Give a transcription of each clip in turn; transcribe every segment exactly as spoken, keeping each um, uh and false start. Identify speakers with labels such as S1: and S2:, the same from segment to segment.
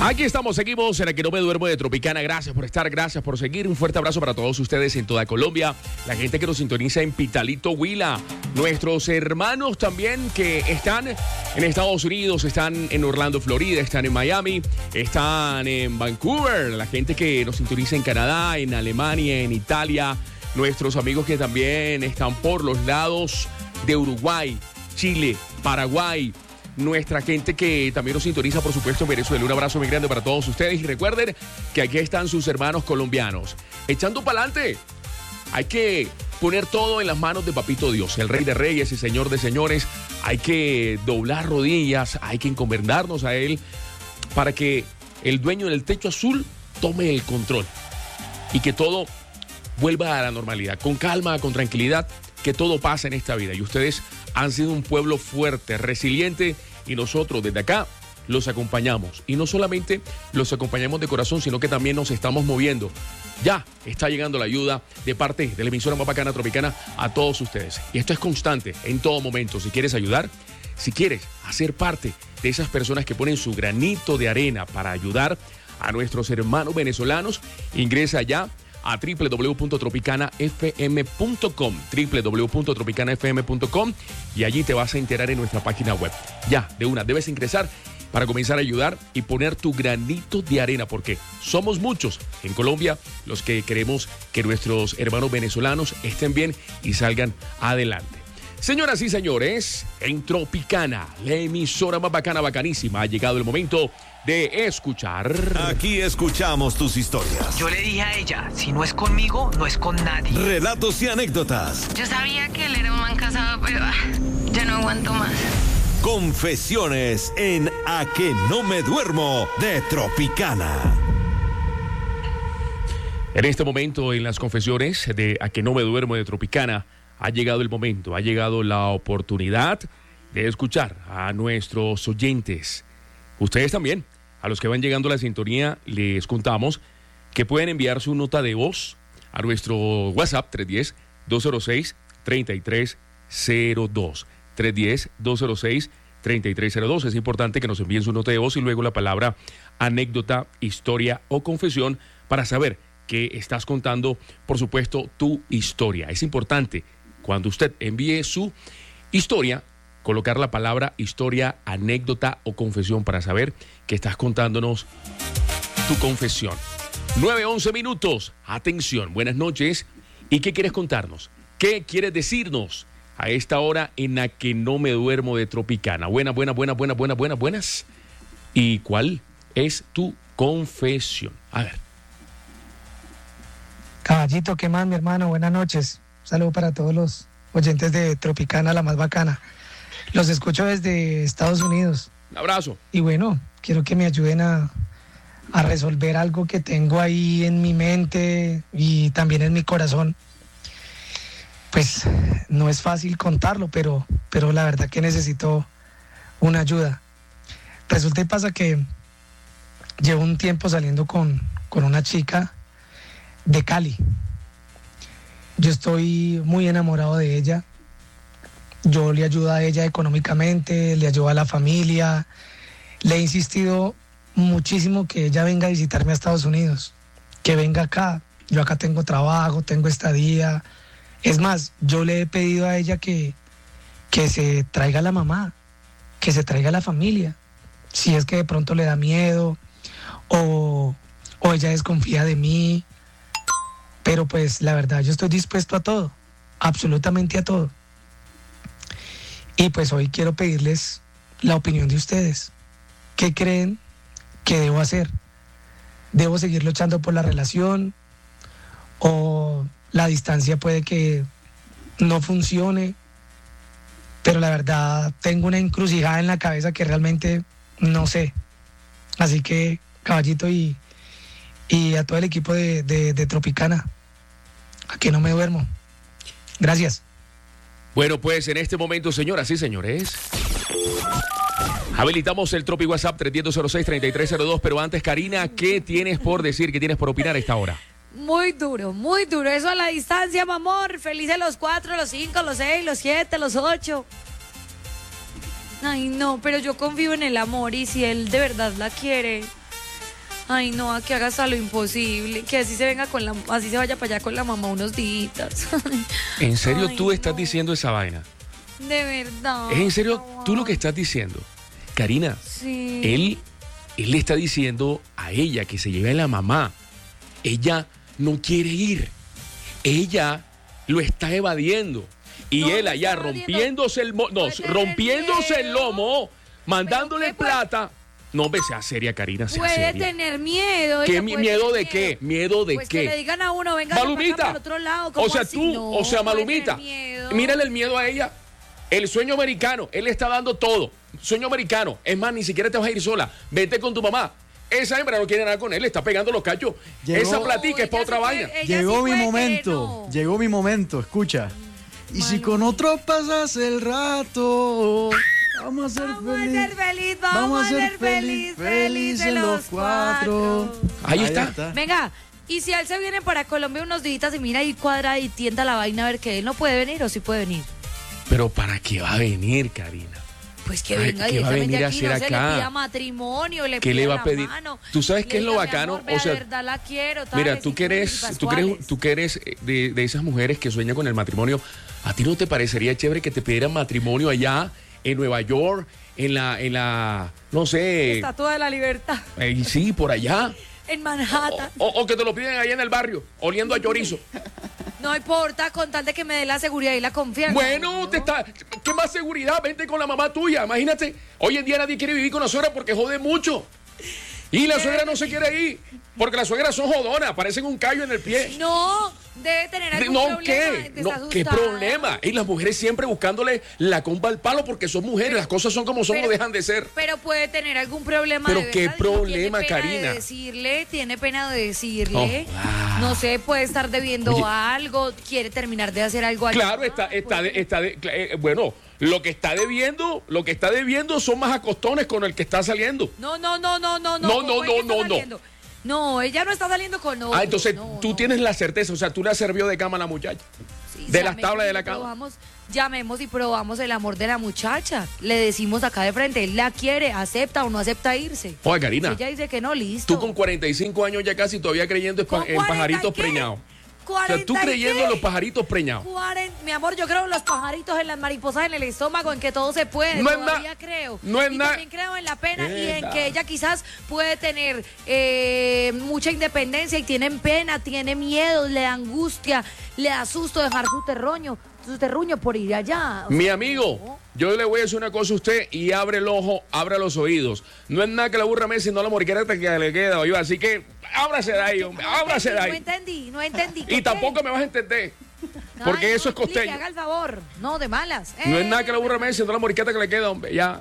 S1: Aquí estamos, seguimos en el que no me duermo de Tropicana. Gracias por estar, gracias por seguir. Un fuerte abrazo para todos ustedes en toda Colombia. La gente que nos sintoniza en Pitalito, Huila. Nuestros hermanos también que están en Estados Unidos, están en Orlando, Florida, están en Miami, están en Vancouver. La gente que nos sintoniza en Canadá, en Alemania, en Italia. Nuestros amigos que también están por los lados de Uruguay, Chile, Paraguay. Nuestra gente que también nos sintoniza, por supuesto, en Venezuela. Un abrazo muy grande para todos ustedes. Y recuerden que aquí están sus hermanos colombianos. Echando para adelante. Hay que poner todo en las manos de Papito Dios, el Rey de Reyes y Señor de Señores. Hay que doblar rodillas, hay que encomendarnos a Él para que el dueño del techo azul tome el control y que todo vuelva a la normalidad. Con calma, con tranquilidad, que todo pasa en esta vida. Y ustedes han sido un pueblo fuerte, resiliente, y nosotros desde acá los acompañamos. Y no solamente los acompañamos de corazón, sino que también nos estamos moviendo. Ya está llegando la ayuda de parte de la emisora más bacana Tropicana a todos ustedes. Y esto es constante, en todo momento. Si quieres ayudar, si quieres hacer parte de esas personas que ponen su granito de arena para ayudar a nuestros hermanos venezolanos, ingresa ya a doble u doble u doble u punto tropicana f m punto com, doble u doble u doble u punto tropicana f m punto com, y allí te vas a enterar en nuestra página web. Ya, de una, debes ingresar para comenzar a ayudar y poner tu granito de arena, porque somos muchos en Colombia los que queremos que nuestros hermanos venezolanos estén bien y salgan adelante. Señoras y señores, en Tropicana, la emisora más bacana, bacanísima, ha llegado el momento de escuchar.
S2: Aquí escuchamos tus historias.
S3: Yo le dije a ella, si no es conmigo, no es con nadie.
S2: Relatos y anécdotas.
S4: Yo sabía que él era un man casado, pero ah, ya no aguanto más.
S2: Confesiones en A que no me duermo de Tropicana.
S1: En este momento, en las confesiones de A que no me duermo de Tropicana, ha llegado el momento, ha llegado la oportunidad de escuchar a nuestros oyentes. Ustedes también, a los que van llegando a la sintonía, les contamos que pueden enviar su nota de voz a nuestro WhatsApp tres uno cero, dos cero seis, tres tres cero dos. tres uno cero, dos cero seis, tres tres cero dos. Es importante que nos envíen su nota de voz y luego la palabra anécdota, historia o confesión para saber que estás contando, por supuesto, tu historia. Es importante, cuando usted envíe su historia, colocar la palabra historia, anécdota o confesión para saber que estás contándonos tu confesión. nueve, once minutos. Atención, buenas noches. ¿Y qué quieres contarnos? ¿Qué quieres decirnos a esta hora en la que no me duermo de Tropicana? Buenas, buenas, buenas, buenas, buenas, buenas, buenas. ¿Y cuál es tu confesión? A ver.
S5: Caballito, ¿qué más, mi hermano? Buenas noches. Un saludo para todos los oyentes de Tropicana, la más bacana. Los escucho desde Estados Unidos.
S1: Un abrazo.
S5: Y bueno, quiero que me ayuden a, a resolver algo que tengo ahí en mi mente y también en mi corazón. Pues no es fácil contarlo, pero, pero la verdad que necesito una ayuda. Resulta y pasa que llevo un tiempo saliendo con, con una chica de Cali. Yo estoy muy enamorado de ella. Yo le ayudo a ella económicamente, le ayudo a la familia. Le he insistido muchísimo que ella venga a visitarme a Estados Unidos, que venga acá. Yo acá tengo trabajo, tengo estadía. Es más, yo le he pedido a ella que, que se traiga la mamá, que se traiga la familia. Si es que de pronto le da miedo o, o ella desconfía de mí. Pero pues la verdad, yo estoy dispuesto a todo, absolutamente a todo. Y pues hoy quiero pedirles la opinión de ustedes. ¿Qué creen que debo hacer? ¿Debo seguir luchando por la relación? ¿O la distancia puede que no funcione? Pero la verdad, tengo una encrucijada en la cabeza que realmente no sé. Así que, caballito, y, y a todo el equipo de, de, de Tropicana, a que no me duermo. Gracias.
S1: Bueno, pues en este momento, señoras y señores, habilitamos el Tropi WhatsApp tres uno cero, dos cero seis, tres tres cero dos. Pero antes, Karina, ¿qué tienes por decir, qué tienes por opinar a esta hora?
S6: Muy duro, muy duro. Eso a la distancia, mi amor. Felices los cuatro, los cinco, los seis, los siete, los ocho. Ay, no, pero yo confío en el amor y si él de verdad la quiere, Ay, no, que haga hasta lo imposible, que así se venga con la, así se vaya para allá con la mamá unos días.
S1: ¿En serio
S6: Ay,
S1: tú estás
S6: no.
S1: diciendo esa vaina?
S6: De verdad.
S1: ¿Es en serio
S6: no.
S1: tú lo que estás diciendo? Karina,
S6: Sí.
S1: él, él le está diciendo a ella que se lleve a la mamá. Ella no quiere ir. Ella lo está evadiendo. Y
S6: No,
S1: él
S6: no
S1: allá
S6: está evadiendo.
S1: rompiéndose el mo- no,
S6: Puede tener
S1: rompiéndose el
S6: miedo.
S1: lomo, mandándole
S6: ¿Pero qué puede-
S1: plata. No, hombre, sea seria, Karina, sea
S6: Puede
S1: seria.
S6: tener miedo.
S1: ¿Qué
S6: ella
S1: mi-
S6: puede
S1: miedo
S6: tener
S1: de qué? ¿Miedo de
S6: pues
S1: qué?
S6: que le digan a uno, venga
S1: Malumita.
S6: por otro lado. ¿cómo
S1: O sea,
S6: así?
S1: tú,
S6: No,
S1: o sea,
S6: puede
S1: Malumita,
S6: tener miedo.
S1: mírale el miedo a ella. El sueño americano, él le está dando todo. Sueño americano. Es más, ni siquiera te vas a ir sola. Vete con tu mamá. Esa hembra no quiere nada con él, le está pegando los cachos.
S7: Llegó-
S1: Esa platica es
S6: No,
S1: para
S6: ella
S1: otra
S6: sí
S1: vaina.
S6: puede- ella
S7: Llegó
S6: sí
S7: mi
S6: puede
S7: momento,
S6: querer, no.
S7: llegó mi momento, escucha. Y si con otro pasas el rato, vamos a ser
S6: Vamos a
S7: felices.
S6: ser feliz, vamos, a ser feliz, felices los cuatro.
S1: Ahí está.
S6: Venga, y si él se viene para Colombia unos días y mira y cuadra y tienta la vaina a ver que él no puede venir o sí puede venir.
S1: Pero ¿para qué va a venir, Karina?
S6: Pues que
S1: Ay,
S6: venga
S1: ¿qué va a
S6: directamente
S1: venir a
S6: aquí,
S1: hacer
S6: no se
S1: acá?
S6: le pida matrimonio, le
S1: ¿Qué le
S6: pida
S1: va a
S6: la
S1: pedir?
S6: mano,
S1: ¿Tú sabes
S6: le
S1: qué es lo
S6: diga, mi
S1: bacano?
S6: amor, vea,
S1: O sea,
S6: de verdad la quiero. tal,
S1: Mira,
S6: le
S1: tú que
S6: cinco
S1: eres,
S6: mil
S1: tú que eres,
S6: pascuales.
S1: tú que eres de, de esas mujeres que sueñan con el matrimonio, ¿a ti no te parecería chévere que te pidieran matrimonio allá en Nueva York, en la, en la, no sé,
S6: Estatua de la Libertad
S1: eh, sí, por allá?
S6: en Manhattan.
S1: O, o que te lo piden allá en el barrio, oliendo a chorizo.
S6: No importa, con tal de que me dé la seguridad y la confianza.
S1: Bueno,
S6: ¿no?
S1: te está, ¿qué más seguridad? Vente con la mamá tuya. Imagínate, hoy en día nadie quiere vivir con la suegra porque jode mucho. Y la suegra no se quiere ir, porque las suegras son jodonas, parecen un callo en el pie.
S6: No, debe tener algún
S1: No,
S6: problema.
S1: ¿qué?
S6: está
S1: No, ¿qué
S6: asustada.
S1: problema? Y las mujeres siempre buscándole la compa al palo porque son mujeres, las cosas son como son,
S6: Pero-
S1: no dejan de ser.
S6: Pero puede tener algún problema.
S1: Pero
S6: de
S1: qué
S6: verdad, y
S1: problema,
S6: tiene pena
S1: Karina.
S6: De decirle, tiene pena de decirle.
S1: Oh, ah.
S6: No sé, puede estar debiendo
S1: Oye.
S6: algo, quiere terminar de hacer algo allá.
S1: Claro, está, está, de- está de- eh, bueno, lo que está debiendo, lo que está debiendo son más acostones con el que está saliendo.
S6: No, no, no, no, no, no.
S1: No,
S6: ¿cómo
S1: no,
S6: es que
S1: no,
S6: está
S1: no, no.
S6: saliendo? No, ella no está saliendo con otro.
S1: Ah, entonces
S6: no,
S1: tú
S6: no.
S1: tienes la certeza, o sea, tú le sirvió de cama a la muchacha.
S6: Sí,
S1: de las
S6: llamemos
S1: tablas de
S6: y
S1: la cama.
S6: probamos- Llamemos y probamos el amor de la muchacha. Le decimos acá de frente, él la quiere, acepta o no acepta irse.
S1: Oye, Karina,
S6: Si ella dice que no, listo.
S1: tú con cuarenta y cinco años ya casi todavía creyendo en, pa-
S6: ¿Con
S1: en
S6: cuarenta y
S1: pajaritos
S6: qué?
S1: preñados. O sea, tú
S6: ¿cuarenta y
S1: creyendo
S6: qué?
S1: en los pajaritos preñados.
S6: Cuaren- Mi amor, yo creo en los pajaritos, en las mariposas, en el estómago, en que todo se puede.
S1: No es
S6: Todavía
S1: na-
S6: creo.
S1: no es
S6: y
S1: na-
S6: también creo en la pena y en
S1: Eda.
S6: que ella quizás puede tener eh, mucha independencia y tiene pena, tiene miedo, le da angustia, le da susto dejar su terruño, su terruño por ir allá. O
S1: Mi
S6: sea,
S1: amigo,
S6: no.
S1: yo le voy a decir una cosa a usted y abre el ojo, abra los oídos. No es nada que la burra me sino la moriquera que le queda, oye, así que ábrase de ahí, hombre,
S6: No
S1: ábrase de
S6: entendí,
S1: ahí.
S6: No entendí, no entendí.
S1: Y
S6: ¿qué
S1: tampoco
S6: qué?
S1: me vas a entender,
S6: Ay,
S1: porque
S6: no,
S1: eso es
S6: explique,
S1: costeño.
S6: Haga el favor, no, de malas.
S1: No es
S6: Eh,
S1: nada que la burra me sino la moriqueta que le queda, hombre, ya.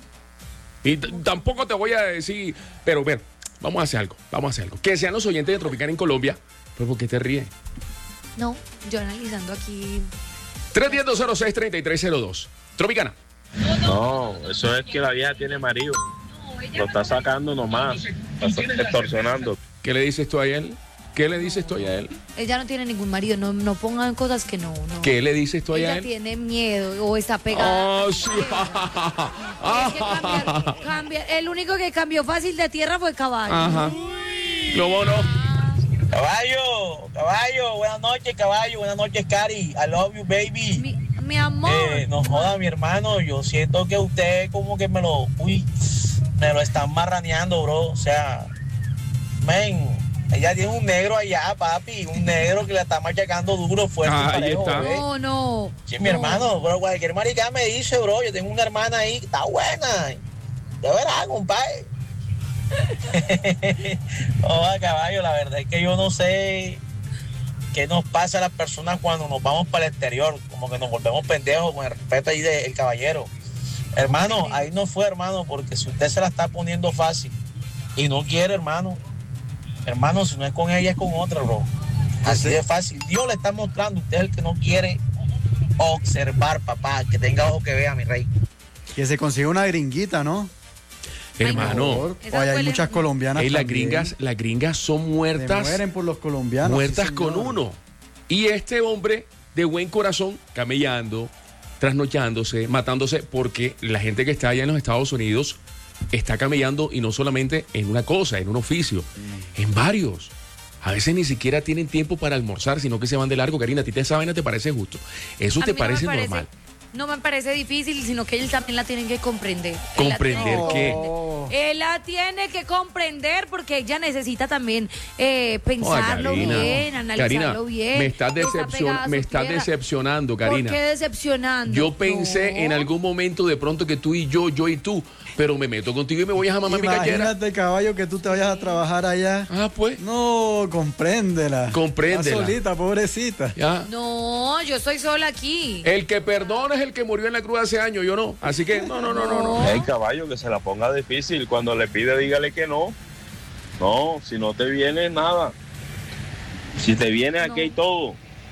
S1: Y t- tampoco te voy a decir, pero ver, vamos a hacer algo, vamos a hacer algo. Que sean los oyentes de Tropicana en Colombia, pues ¿por qué te ríes?
S6: No, yo analizando aquí.
S1: tres uno cero, cero seis, tres tres cero dos. Tropicana.
S8: No, eso es que la vieja tiene marido. Lo está sacando nomás. Está extorsionando.
S1: ¿Qué le dices tú a él? ¿Qué le dices tú a él?
S6: Ella no tiene ningún marido, no, no pongan cosas que no, no.
S1: ¿Qué le dices tú a
S6: Ella
S1: él?
S6: tiene miedo o está pegada.
S1: Oh, sí.
S6: Es que cambiar- cambiar- el único que cambió fácil de tierra fue caballo.
S1: Ajá. ¿Cómo no?
S9: Caballo, caballo, buenas noches, caballo, buenas noches, Cari. I love you, baby.
S6: Mi, mi amor.
S9: Eh, no joda, mi hermano, yo siento que usted como que me lo, uy, me lo están marraneando, bro. O sea, men, ella tiene un negro allá, papi, un negro que la está machacando duro, fuerte,
S1: Ah, ahí
S9: parejo,
S1: está.
S9: bebé.
S6: no, no.
S9: Sí, mi
S6: no.
S9: hermano, pero cualquier marica me dice, bro, yo tengo una hermana ahí que está buena. De verdad, compadre. Oiga, caballo, la verdad es que yo no sé qué nos pasa a las personas cuando nos vamos para el exterior, como que nos volvemos pendejos con el respeto ahí del caballero. Hermano, ahí no fue, hermano, porque si usted se la está poniendo fácil y no quiere, hermano, hermano, si no es con ella, es con otra, bro. Así de fácil. Dios le está mostrando, usted es el que no quiere observar, papá, que tenga ojo que vea, mi rey.
S7: Que se consiga una gringuita, ¿no?
S1: Hermano,
S6: Esa
S7: O hay
S6: huele-
S7: muchas colombianas
S1: ey, las
S7: también.
S1: gringas, las gringas son
S7: Se
S1: muertas,
S7: mueren por los colombianos.
S1: muertas
S7: sí,
S1: con
S7: señor.
S1: uno. Y este hombre de buen corazón, camellando, trasnochándose, matándose, porque la gente que está allá en los Estados Unidos está camellando y no solamente en una cosa, en un oficio, mm. en varios. A veces ni siquiera tienen tiempo para almorzar, sino que se van de largo. Karina, ¿a ti esa vaina te parece justo? ¿Eso te parece,
S6: no parece
S1: normal?
S6: No me parece difícil, sino que ellos también la tienen que comprender.
S1: ¿Comprender qué?
S6: Él la tiene que comprender porque ella necesita también eh, pensarlo oh, bien, analizarlo
S1: Karina,
S6: bien.
S1: Me estás, decepcion me estás decepcionando, Karina.
S6: ¿Por qué decepcionando?
S1: Yo pensé no. en algún momento de pronto que tú y yo, yo y tú, pero me meto contigo y me voy a mamar mi callera.
S7: Imagínate, caballo, que tú te vayas a trabajar allá.
S1: Ah, pues.
S7: No, compréndela.
S1: Compréndela.
S7: Está solita, pobrecita.
S1: Ya.
S6: No, yo estoy sola aquí.
S1: El que perdona es el que murió en la cruz hace años, yo no. Así que, no, no, no, no. no.
S8: Hey, caballo, que se la ponga difícil. Cuando le pide, dígale que no. No, si no te viene, nada. Si te viene, aquí hay todo.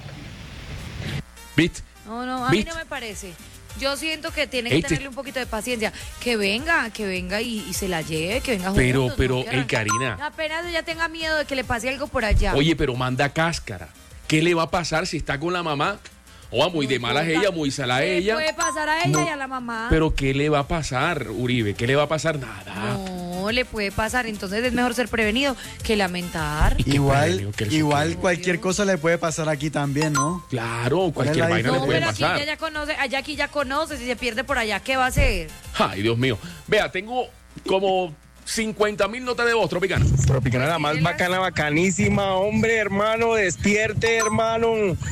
S1: ¿Viste?
S6: No, no, a
S1: ¿Viste?
S6: mí no me parece. Yo siento que tiene que
S1: Ey, te...
S6: tenerle un poquito de paciencia. Que venga, que venga y, y se la lleve, que venga
S1: Pero,
S6: juntos,
S1: pero,
S6: ¿no?
S1: hey, Karina.
S6: Apenas ella tenga miedo de que le pase algo por allá.
S1: Oye, pero manda cáscara. ¿Qué le va a pasar si está con la mamá? O muy no de malas ella, muy salada
S6: ¿Qué
S1: ella.
S6: puede pasar a ella
S1: no,
S6: y a la mamá?
S1: Pero ¿qué le va a pasar, Uribe? ¿Qué le va a pasar? Nada.
S6: No le puede pasar, entonces es mejor ser prevenido que lamentar.
S7: Igual, igual cualquier cosa le puede pasar aquí también, ¿no?
S1: Claro, cualquier vaina
S6: no,
S1: le puede
S6: pero
S1: pasar.
S6: Aquí ya conoce, allá aquí ya conoce, si se pierde por allá, ¿qué va a hacer?
S1: Ay, Dios mío. Vea, tengo como cincuenta mil notas de voz, Tropicana.
S10: Tropicana la más bacana, bacanísima, hombre, hermano, despierte, hermano.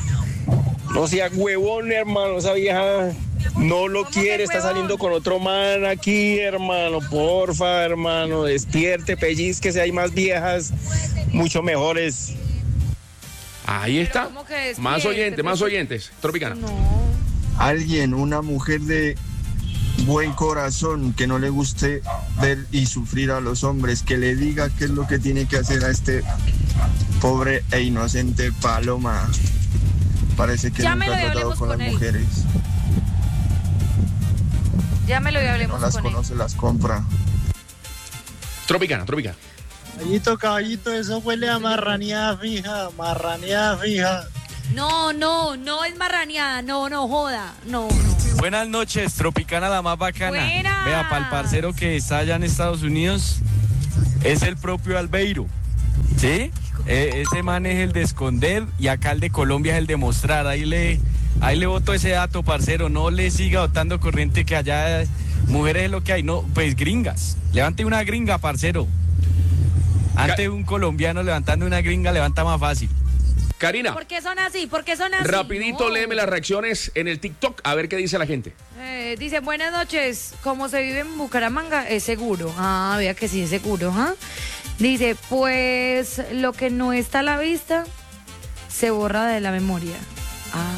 S10: No sea huevón, hermano, esa vieja no lo quiere, está saliendo con otro man aquí, hermano, porfa, hermano, despierte, pellizque, si hay más viejas, mucho mejores.
S1: Ahí está, más oyentes, más oyentes, Tropicana.
S6: No.
S11: Alguien, una mujer de buen corazón, que no le guste ver y sufrir a los hombres, que le diga qué es lo que tiene que hacer a este pobre e inocente Paloma. Parece que
S6: Llámelo
S11: nunca ha tratado con, con las él. mujeres.
S6: Llámelo y hablemos
S11: no las
S6: con
S11: conoce,
S6: él.
S11: las compra.
S1: Tropicana, Tropicana.
S12: Caballito, caballito, eso huele a marraneada fija, marraneada fija.
S6: No, no, no es marraneada, no, no joda, no, no.
S13: Buenas noches, Tropicana la más bacana.
S6: Buenas.
S13: Vea, para el parcero que está allá en Estados Unidos, es el propio Albeiro, ¿sí? Eh, ese man es el de esconder y acá el de Colombia es el de mostrar. Ahí le, ahí le boto ese dato, parcero. No le siga botando corriente que allá mujeres es lo que hay. No, pues gringas. Levante una gringa, parcero. Antes un colombiano levantando una gringa levanta más fácil.
S1: Karina.
S6: ¿Por qué son así? ¿Por qué son así?
S1: Rapidito,
S6: no.
S1: léeme las reacciones en el TikTok, a ver qué dice la gente.
S6: Eh, dice, buenas noches, ¿cómo se vive en Bucaramanga? Es seguro. Ah, vea que sí es seguro, ¿ah? ¿eh? Dice, pues lo que no está a la vista se borra de la memoria. Ah.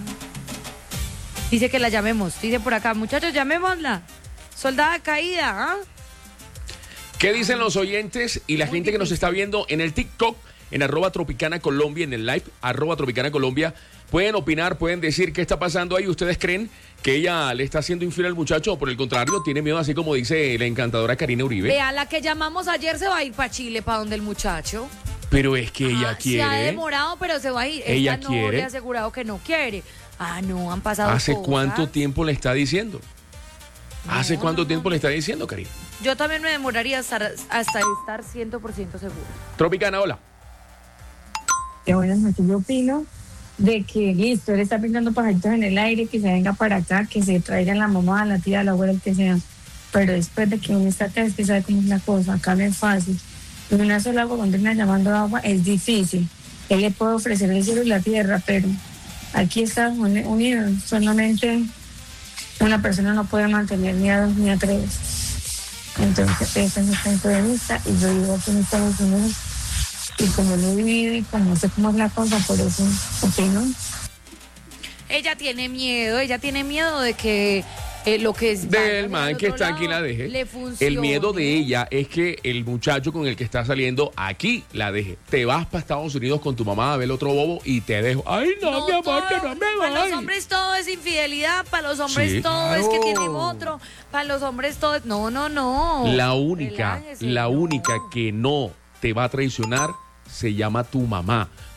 S6: Dice que la llamemos. Dice por acá, muchachos, llamémosla. Soldada caída, ¿ah? ¿eh?
S1: ¿Qué dicen los oyentes y la Muy gente difícil. que nos está viendo en el TikTok? En arroba Tropicana Colombia, en el live, arroba Tropicana Colombia. Pueden opinar, pueden decir qué está pasando ahí. ¿Ustedes creen que ella le está haciendo infiel al muchacho o por el contrario tiene miedo, así como dice la encantadora Karina Uribe?
S6: Vea, la que llamamos ayer se va a ir para Chile, para donde el muchacho.
S1: Pero es que ella
S6: ah,
S1: quiere.
S6: Se ha demorado, pero se va a ir.
S1: Ella
S6: Esta no
S1: quiere.
S6: le ha asegurado que no quiere. Ah, no, han pasado
S1: ¿Hace
S6: cosas.
S1: cuánto tiempo le está diciendo?
S6: No,
S1: ¿Hace cuánto
S6: no,
S1: tiempo
S6: no.
S1: le está diciendo, Karina?
S6: Yo también me demoraría hasta, hasta estar cien por ciento segura.
S1: Tropicana, hola.
S14: Buenas noches, yo opino de que listo, él está pintando pajaritos en el aire, que se venga para acá, que se traigan la mamá, la tía, la abuela, el que sea, pero después de que uno está acá es que sabe cómo es la cosa, acá no es fácil. En una sola agua cuando viene llamando agua es difícil, él le puede ofrecer el cielo y la tierra, pero aquí está unido, solamente una persona no puede mantener ni a dos ni a tres. Entonces ese es mi punto de vista y yo vivo aquí en Estados Unidos. Y como no he vivido y como no sé cómo es la cosa, por eso opino.
S6: Ella tiene miedo, ella tiene miedo de que eh, lo que es...
S1: Del man que está aquí la deje.
S6: Le funcione.
S1: El miedo de ella es que el muchacho con el que está saliendo aquí la deje. Te vas para Estados Unidos con tu mamá a ver otro bobo y te dejo. Ay, no,
S6: no
S1: mi amor,
S6: todo,
S1: que no me voy.
S6: Para los hombres todo es infidelidad, para los hombres
S1: Sí.
S6: todo
S1: Claro.
S6: es que tienen otro, para los hombres todo es... No, no, no.
S1: La única,
S6: Relájese,
S1: la
S6: no.
S1: única que no te va a traicionar se llama tu mamá.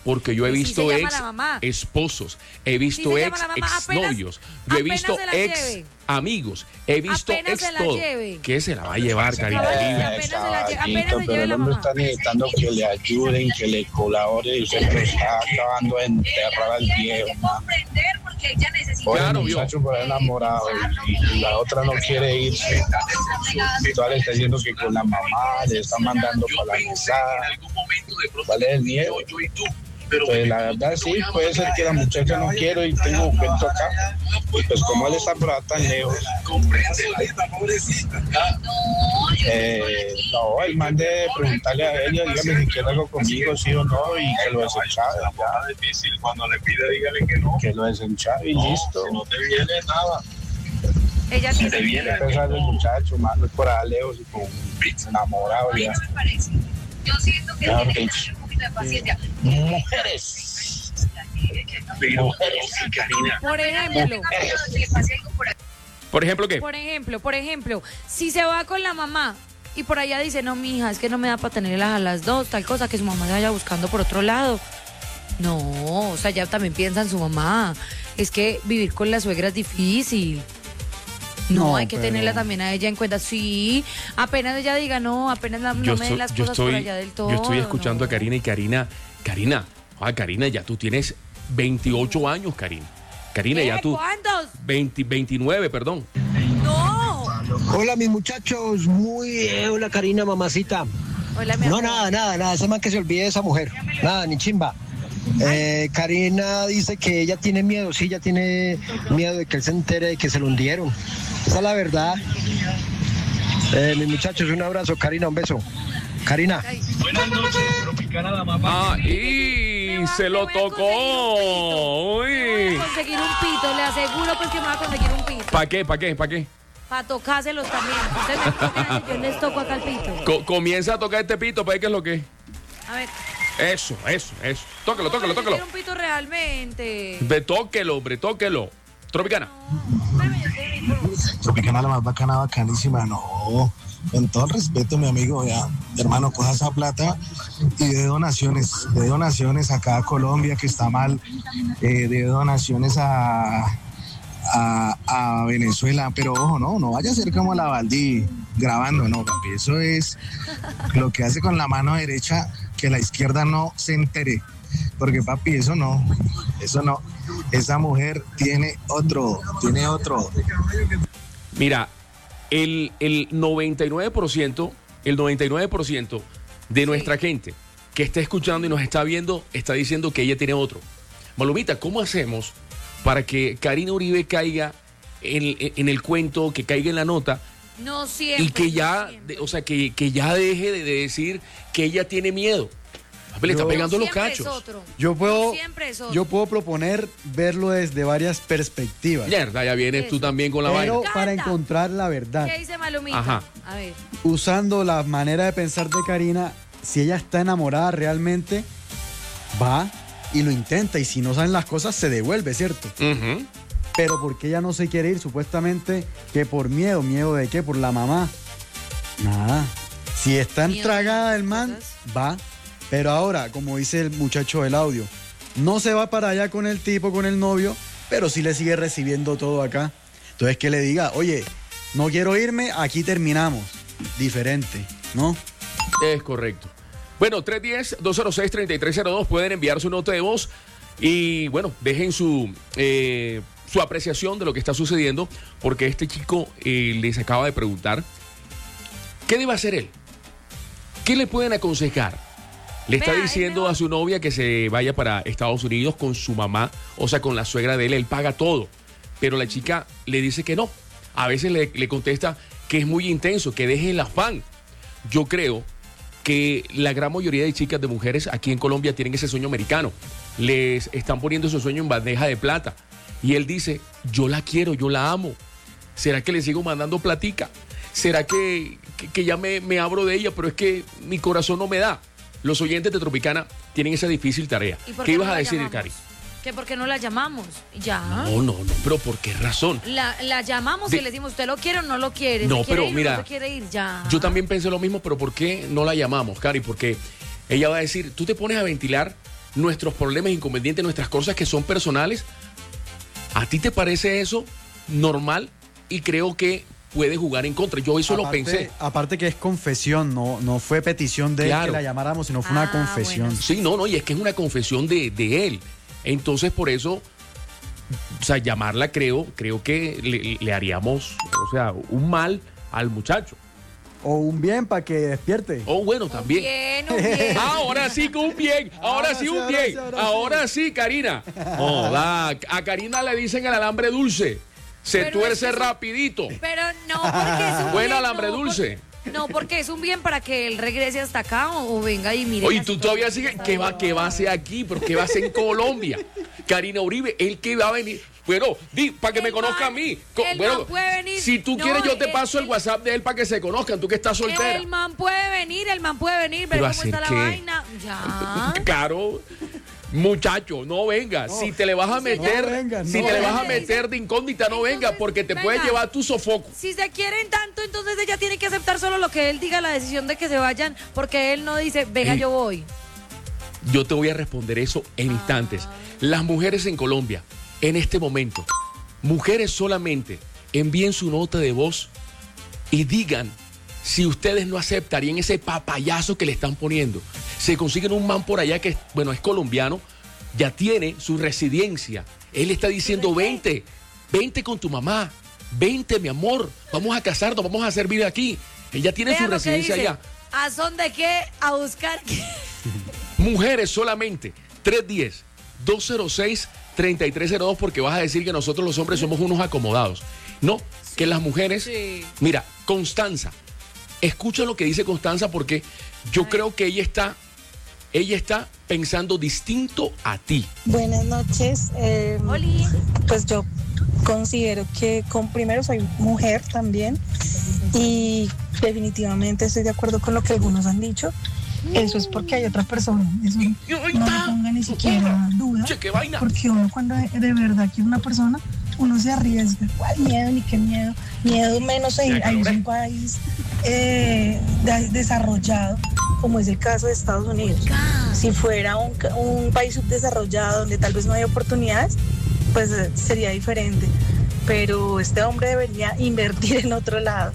S1: Porque yo he
S6: Sí
S1: visto
S6: se llama
S1: ex
S6: la mamá.
S1: esposos, he visto
S6: Sí se
S1: ex
S6: llama la mamá. Apenas-
S1: exnovios, yo he
S6: apenas
S1: visto
S6: se la
S1: ex
S6: lleve.
S1: amigos, he visto
S6: Apenas
S1: ex
S6: se la
S1: todo.
S6: lleve.
S1: ¿Qué se la va a llevar, Karina?
S6: Apenas
S1: Dime.
S6: se la lleve, apenas se
S15: Pero
S6: lleve
S15: el
S6: la
S15: hombre
S6: mamá.
S15: está necesitando que le ayuden, que le colaboren y usted lo está acabando de enterrar al viejo. Oye,
S1: Claro,
S15: el
S1: vio.
S15: muchacho por ahí enamorado y, y la otra no quiere irse. Entonces le está diciendo que con la mamá le está mandando para la mesada. ¿Cuál es el miedo? Pues la verdad sí, puede ser que la muchacha no quiera y tengo un cuento acá. Y pues como él está por allá tan lejos. Eh, no, él mande preguntarle a ella, dígame si quiere algo conmigo, sí o no, y que lo desenchave.
S8: Ya difícil, cuando le pide, dígale que no.
S15: Que lo desenchave y listo.
S8: No te viene nada.
S6: Ella
S15: Se
S6: tiene
S15: te viene a empezar el muchacho, mano, por allá lejos y con enamorado ya.
S16: Yo siento que
S15: Mejor
S16: tiene que
S15: dicho.
S16: tener un poquito de paciencia.
S15: Mujeres. Mujeres, Karina.
S6: Por ejemplo,
S1: Por ejemplo, ¿qué?
S6: por ejemplo, por ejemplo, si se va con la mamá y por allá dice, no, mija, es que no me da para tenerlas a las dos, tal cosa, que su mamá se vaya buscando por otro lado. No, o sea, ya también piensa en su mamá. Es que vivir con la suegra es difícil. No,
S7: No,
S6: hay que
S7: pero-
S6: tenerla también a ella en cuenta. Sí, apenas ella diga, no, apenas la- no
S1: Yo
S6: me den
S1: estoy,
S6: las
S1: yo
S6: cosas por
S1: estoy,
S6: allá del todo.
S1: yo estoy escuchando
S6: no.
S1: a Karina y Karina, Karina, ah, Karina, ya tú tienes veintiocho años, Karina. Karina,
S6: ¿Qué?
S1: ya tú.
S6: ¿Cuántos?
S1: veinte, veintinueve, perdón.
S6: No.
S17: Hola, mis muchachos. Muy. eh, hola, Karina, mamacita.
S6: Hola, mi
S17: No,
S6: amor.
S17: nada, nada, nada. Ese man que se olvide de esa mujer. Nada, ni chimba. Eh, Karina dice que ella tiene miedo, sí, ella tiene miedo de que él se entere de que se lo hundieron. Esa es la verdad. Eh, mis muchachos, un abrazo, Karina, un beso. Karina.
S8: Buenas noches, Tropicana la mamá.
S1: Ah, y se lo tocó.
S6: Voy
S1: Uy.
S6: a conseguir un pito, le aseguro pues que me va a conseguir un pito.
S1: ¿Para qué? ¿Para qué? ¿Para qué?
S6: Para tocárselos también. Ustedes me tocan y yo les toco acá el pito.
S1: Co- comienza a tocar este pito para ver qué es lo que es.
S6: A ver,
S1: Eso, eso, eso. Tóquelo, tóquelo, tóquelo.
S6: quiero un pito realmente.
S1: Ve, tóquelo, hombre, tóquelo. Tropicana.
S18: Tropicana la más bacana, bacanísima. No, con todo el respeto, mi amigo, ya, hermano, coja esa plata y de donaciones, de donaciones acá a Colombia, que está mal, eh, de donaciones a, a, a Venezuela, pero ojo, no, no vaya a ser como la Valdí grabando, no, papi, eso es lo que hace con la mano derecha, que la izquierda no se entere, porque papi, eso no, eso no, esa mujer tiene otro, tiene otro.
S1: Mira, el, el noventa y nueve por ciento, el noventa y nueve por ciento de nuestra gente que está escuchando y nos está viendo está diciendo que ella tiene otro. Malumita, ¿cómo hacemos para que Karina Uribe caiga en, en el cuento, que caiga en la nota
S6: No siempre.
S1: y que
S6: no
S1: ya,
S6: siempre.
S1: de- o sea, que, que ya deje de, de decir que ella tiene miedo? Papi, le está
S7: Yo-
S1: pegando
S6: No
S1: los
S6: siempre
S1: cachos.
S6: es otro.
S7: Yo puedo,
S6: No siempre es otro.
S7: yo puedo proponer verlo desde varias perspectivas.
S1: Mierda, ya vienes tú
S6: Eso.
S1: también con la
S7: Pero
S1: vaina.
S7: para
S6: Canta.
S7: encontrar la verdad,
S6: ¿Qué dice Malumita?
S1: Ajá.
S6: A ver.
S7: usando la manera de pensar de Karina, si ella está enamorada realmente, va y lo intenta. Y si no saben las cosas, se devuelve, ¿cierto?
S1: Ujú.
S7: Pero porque ella no se quiere ir, supuestamente que por miedo, miedo de qué, por la mamá. Nada. Si está
S6: Miedo
S7: entragada
S6: de
S7: del man,
S6: cosas.
S7: va. Pero ahora, como dice el muchacho del audio, no se va para allá con el tipo, con el novio, pero sí le sigue recibiendo todo acá. Entonces que le diga, oye, no quiero irme, aquí terminamos. Diferente, ¿no?
S1: Es correcto. Bueno, tres uno cero, dos cero seis, tres tres cero dos pueden enviar su nota de voz y, bueno, dejen su, eh, su apreciación de lo que está sucediendo, porque este chico eh, les acaba de preguntar ¿qué debe hacer él? ¿Qué le pueden aconsejar? Le está
S6: Vea, es
S1: diciendo
S6: mejor-
S1: a su novia que se vaya para Estados Unidos con su mamá, o sea, con la suegra de él, él paga todo, pero la chica le dice que no. A veces le, le contesta que es muy intenso, que deje el afán. Yo creo que la gran mayoría de chicas, de mujeres aquí en Colombia tienen ese sueño americano. Les están poniendo ese sueño en bandeja de plata. Y él dice, yo la quiero, yo la amo. ¿Será que le sigo mandando platica? ¿Será que, que, que ya me, me abro de ella, pero es que mi corazón no me da? Los oyentes de Tropicana tienen esa difícil tarea.
S6: ¿Y por
S1: ¿Qué
S6: qué
S1: ibas
S6: no
S1: a
S6: la
S1: decir,
S6: llamamos?
S1: Cari?
S6: ¿Que por qué no la llamamos? Ya.
S1: No, no, no, pero ¿por qué razón?
S6: La, la llamamos
S1: De-
S6: y le decimos, ¿usted lo quiere o no lo quiere?
S1: No,
S6: ¿Se quiere
S1: pero
S6: ir o
S1: mira,
S6: no se quiere ir? Ya.
S1: Yo también pensé lo mismo, pero ¿por qué no la llamamos, Cari? Porque ella va a decir, tú te pones a ventilar nuestros problemas, inconvenientes, nuestras cosas que son personales. ¿A ti te parece eso normal? Y creo que puede jugar en contra. Yo eso
S7: aparte,
S1: lo pensé.
S7: Aparte que es confesión, no, no fue petición de
S1: Claro.
S7: él que la llamáramos, sino fue
S6: Ah,
S7: una confesión.
S6: bueno.
S1: Sí, no, no, y es que es una confesión de, de él. Entonces, por eso, o sea, llamarla creo, creo que le, le haríamos, o sea, un mal al muchacho.
S7: O un bien para que despierte.
S1: O bueno, también.
S6: Bien, un bien.
S1: Ahora sí que un bien, ahora,
S7: Ahora
S1: sí
S7: sí,
S1: un
S7: ahora
S1: bien,
S7: sí, ahora
S1: ahora sí, Karina. Joda, a Karina le dicen el alambre dulce, se
S6: Pero
S1: tuerce
S6: es que eso-
S1: rapidito.
S6: Pero no, porque es un
S1: Buen
S6: bien,
S1: alambre
S6: no, por-
S1: dulce.
S6: No, porque es un bien para que él regrese hasta acá o, o venga y mire.
S1: Oye,
S6: la
S1: tú
S6: situación
S1: todavía
S6: que
S1: sigues,
S6: está
S1: ¿qué va, qué va a hacer aquí? ¿Pero qué va a hacer en Colombia? Karina Uribe, él que va a venir. Bueno, di, para que
S6: El
S1: me conozca
S6: man-
S1: a mí. Co-
S6: el
S1: bueno,
S6: man puede venir.
S1: si tú
S6: No,
S1: quieres, yo te
S6: el-
S1: paso el
S6: el-
S1: WhatsApp de él para que se conozcan, tú que estás soltera.
S6: El man puede venir, el man puede venir, ver
S1: ¿Pero
S6: cómo
S1: hacer
S6: está la
S1: qué?
S6: vaina. Ya.
S1: Claro. Muchacho, no venga. Si te le vas a meter,
S7: no venga,
S1: si
S7: no
S1: te le vas a
S6: venga.
S1: meter de incógnita, no venga,
S6: Entonces,
S1: porque te
S6: venga.
S1: puede llevar tu sofoco.
S6: Si se quieren tanto, entonces ella tiene que aceptar solo lo que él diga, la decisión de que se vayan, porque él no dice, venga,
S1: Ey.
S6: yo voy.
S1: Yo te voy a responder eso en instantes. Las mujeres en Colombia, en este momento, mujeres solamente, envíen su nota de voz y digan si ustedes no aceptarían ese papayazo que le están poniendo. Se consiguen un man por allá que, bueno, es colombiano, ya tiene su residencia. Él está diciendo, vente, vente con tu mamá, vente, mi amor, vamos a casarnos, vamos a hacer vida aquí. Él ya tiene
S6: Vean
S1: su
S6: lo que
S1: residencia
S6: dice.
S1: allá.
S6: ¿A son de qué? A buscar qué.
S1: Mujeres solamente, tres uno cero, dos cero seis, tres tres cero dos, porque vas a decir que nosotros los hombres somos unos acomodados. No, que las mujeres...
S6: Sí.
S1: Mira, Constanza, escucha lo que dice Constanza, porque yo creo que ella está, ella está pensando distinto a ti.
S19: Buenas noches. eh,
S6: Oli.
S19: pues yo considero que con, primero soy mujer también y definitivamente estoy de acuerdo con lo que algunos han dicho. Eso es porque hay otra persona. Eso no le ponga ni siquiera duda.
S1: Che, qué vaina.
S19: Porque uno cuando de, de verdad quiere una persona, uno se arriesga. ¿Cuál miedo ni qué miedo? Miedo menos a ir a irse a un país eh, de- desarrollado, como es el caso de Estados Unidos. Si fuera un, ca- un país subdesarrollado donde tal vez no hay oportunidades, pues eh, sería diferente. Pero este hombre debería invertir en otro lado.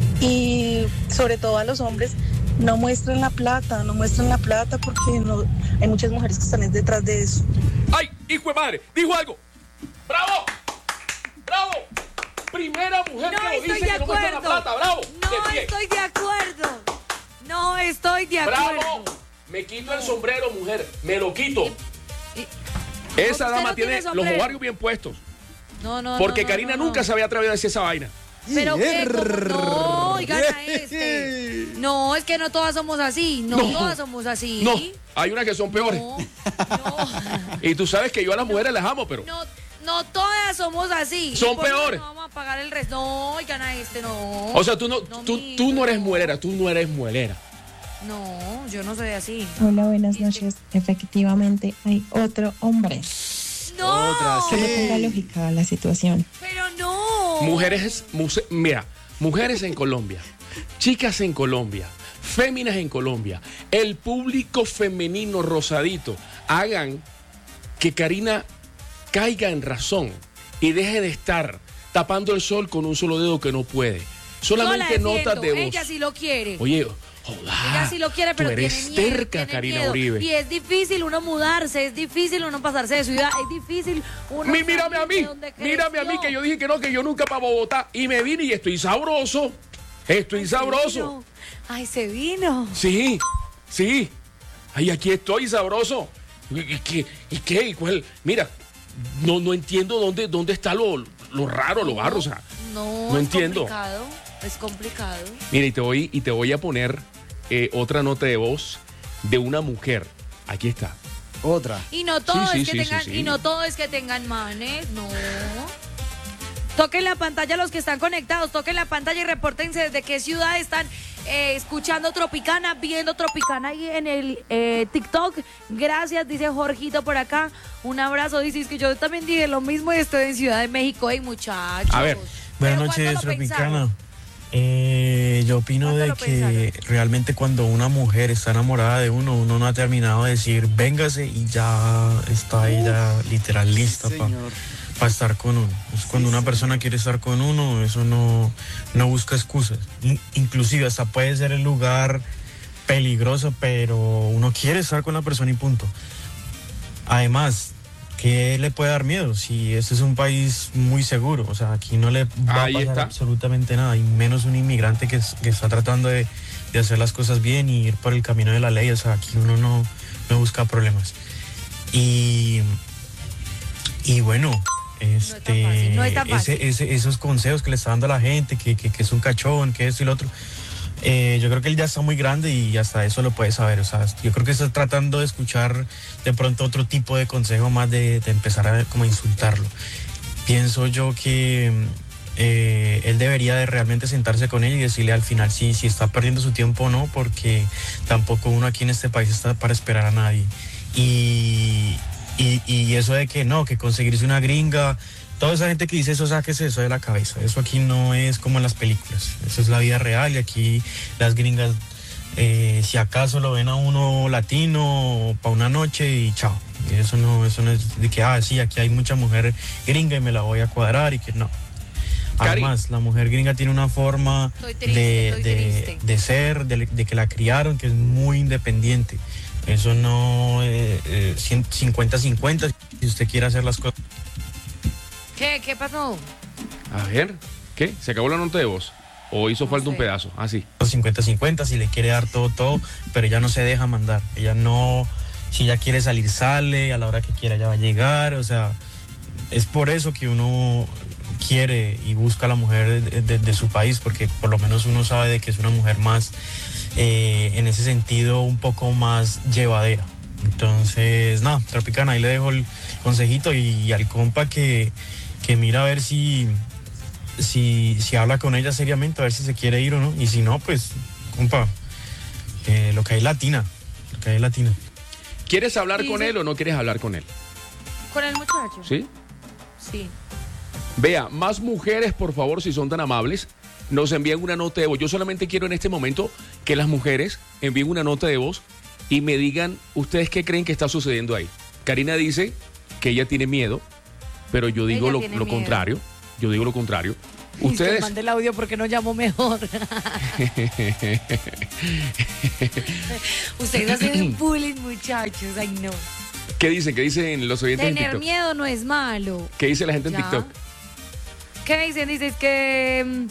S19: Y sobre todo a los hombres, no muestren la plata, no muestren la plata porque no, hay muchas mujeres que están detrás de eso.
S1: ¡Ay, hijo de madre! ¡Dijo algo! ¡Bravo! ¡Bravo! Primera mujer
S6: No
S1: que lo
S6: estoy
S1: dice
S6: de
S1: que no muestra la
S6: acuerdo.
S1: plata. ¡Bravo!
S6: No
S1: De pie.
S6: estoy de acuerdo. No estoy de acuerdo.
S1: ¡Bravo! Me quito el sombrero, mujer. Me lo quito. Esa
S6: usted
S1: dama
S6: no
S1: tiene
S6: tiene
S1: los
S6: sombrero.
S1: ovarios bien puestos.
S6: No, no,
S1: Porque
S6: no, no,
S1: Karina
S6: no,
S1: nunca
S6: no.
S1: se había atrevido a decir esa vaina.
S6: Pero qué, ¿cómo? No, oigan a este. No, es que no todas somos así. No,
S1: No.
S6: todas somos así.
S1: No, hay unas que son peores. Y tú sabes que yo a las mujeres las amo, pero...
S6: No, no todas somos así.
S1: Son
S6: ¿Y por qué
S1: peores.
S6: No vamos a pagar el resto. No, oigan a este, no.
S1: O sea, tú no,
S6: No,
S1: tú,
S6: mi-
S1: tú no eres muelera, tú no eres muelera.
S6: No, yo no soy así.
S20: Hola, buenas noches. Efectivamente, hay otro hombre.
S6: No.
S1: Otra,
S20: Que le ponga lógica a la situación.
S6: Pero no.
S1: Mujeres, muse- mira, mujeres en Colombia, chicas en Colombia, féminas en Colombia, el público femenino rosadito, hagan que Karina caiga en razón y deje de estar tapando el sol con un solo dedo que no puede. Solamente
S6: Yo la
S1: notas de
S6: defiendo,
S1: voz.
S6: Ella sí lo quiere.
S1: Oye, joda,
S6: Ella sí lo quiere, pero
S1: tú eres
S6: tiene miedo,
S1: terca,
S6: tiene
S1: Karina
S6: miedo.
S1: Uribe.
S6: Y es difícil uno mudarse, es difícil uno pasarse de ciudad, es difícil uno
S1: Mi- mírame a
S6: salir de
S1: mí,
S6: donde
S1: mírame a mí,
S6: creció.
S1: que yo dije que no, que yo nunca para Bogotá. Y me vine y estoy sabroso. Estoy sabroso.
S6: Vino. Ay, se vino.
S1: Sí, sí. Ay, aquí estoy sabroso. ¿Y, y qué? ¿Y qué? ¿Y cuál? Mira, no, no entiendo dónde, dónde está lo, lo raro, lo barro. O sea,
S6: No,
S1: no
S6: es
S1: entiendo.
S6: complicado. Es complicado.
S1: Mira, y te voy, y te voy a poner eh, otra nota de voz de una mujer. Aquí está.
S7: Otra.
S6: Y no todo
S1: Sí,
S6: es
S1: sí,
S6: que
S1: sí,
S6: tengan,
S1: sí, sí.
S6: y no todo es que tengan manes, no. Toquen la pantalla los que están conectados, toquen la pantalla y repórtense desde qué ciudad están eh, escuchando Tropicana, viendo Tropicana ahí en el eh, TikTok. Gracias, dice Jorgito por acá. Un abrazo, dice es que yo también dije lo mismo y estoy en Ciudad de México, y muchachos.
S1: A ver.
S21: Buenas
S6: ¿Pero
S21: noches,
S6: cuándo lo
S21: Tropicana.
S6: pensaron?
S13: Eh, yo opino de que realmente cuando una mujer está enamorada de uno, uno no ha terminado de decir véngase y ya está ella literal lista para pa estar con uno. Es cuando una persona quiere estar con uno, eso no, no busca excusas. In- inclusive hasta puede ser el lugar peligroso, pero uno quiere estar con la persona y punto. Además, ¿qué le puede dar miedo? Si este es un país muy seguro, o sea, aquí no le va
S1: Ahí
S13: a pasar
S1: está.
S13: absolutamente nada, y menos un inmigrante que, es- que está tratando de, de hacer las cosas bien y ir por el camino de la ley, o sea, aquí uno no, no busca problemas. Y, y bueno, este,
S6: no está fácil.
S13: ese- ese- esos consejos que le está dando a la gente, que, que, que es un cachón, que esto y lo otro, eh, yo creo que él ya está muy grande y hasta eso lo puede saber. O sea, yo creo que está tratando de escuchar de pronto otro tipo de consejo más de, de empezar a como a insultarlo. Pienso yo que eh, él debería de realmente sentarse con él y decirle al final si, si está perdiendo su tiempo o no, porque tampoco uno aquí en este país está para esperar a nadie. Y, y, y eso de que no, que conseguirse una gringa, toda esa gente que dice eso, sáquese eso de la cabeza. Eso aquí no es como en las películas. Eso es la vida real y aquí las gringas, eh, si acaso lo ven a uno latino para una noche y chao. Y eso no, eso no es de que, ah, sí, aquí hay mucha mujer gringa y me la voy a cuadrar y que no. Además, la mujer gringa tiene una forma
S6: triste,
S13: de,
S6: estoy
S13: de,
S6: triste.
S13: de ser, de, de que la criaron, que es muy independiente. Eso no eh, eh, cincuenta cincuenta, si usted quiere hacer las cosas.
S6: ¿Qué? ¿Qué pasó?
S1: A ver, ¿qué? ¿Se acabó la nota de voz? ¿O hizo falta un pedazo? Ah, sí.
S13: cincuenta cincuenta, si le quiere dar todo, todo, pero ella no se deja mandar. Ella no, si ella quiere salir, sale, a la hora que quiera ella va a llegar. O sea, es por eso que uno quiere y busca a la mujer de, de- de su país, porque por lo menos uno sabe de que es una mujer más, eh, en ese sentido, un poco más llevadera. Entonces, nada, Tropicana, ahí le dejo el consejito y, y al compa que, que mira a ver si, si, si habla con ella seriamente, a ver si se quiere ir o no. Y si no, pues, compa, eh, lo que hay latina, lo que hay latina.
S1: ¿Quieres hablar
S6: Sí,
S1: con
S6: sí.
S1: él o no quieres hablar con él?
S6: ¿Con el muchacho?
S1: ¿Sí?
S6: Sí.
S1: Vea, más mujeres, por favor, si son tan amables, nos envían una nota de voz. Yo solamente quiero en este momento que las mujeres envíen una nota de voz y me digan ustedes qué creen que está sucediendo ahí. Karina dice que ella tiene miedo, pero yo digo
S6: Ella
S1: lo,
S6: tiene
S1: lo
S6: miedo.
S1: contrario. Yo digo lo contrario.
S6: Ustedes.
S1: Ustedes...
S6: Mande el audio porque no llamo mejor. Ustedes hacen bullying, muchachos. Ay, no.
S1: ¿Qué dicen? ¿Qué dicen los oyentes en
S6: Tener
S1: TikTok?
S6: miedo no es malo.
S1: ¿Qué dice la gente en
S6: Ya.
S1: TikTok?
S6: ¿Qué dicen? Dices que... mm,